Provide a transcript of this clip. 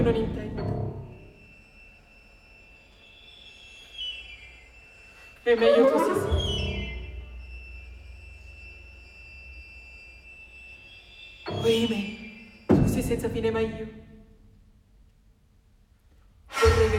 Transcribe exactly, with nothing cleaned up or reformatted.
Non intendo. È meglio così, sì. Ohimè, tu sei senza fine, ma io vorrei che